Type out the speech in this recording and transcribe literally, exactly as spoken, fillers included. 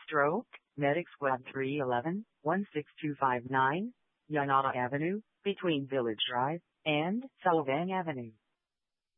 Stroke, Medic Squad three one one, one six two five nine, Yanata Avenue, between Village Drive and Sullivan Avenue.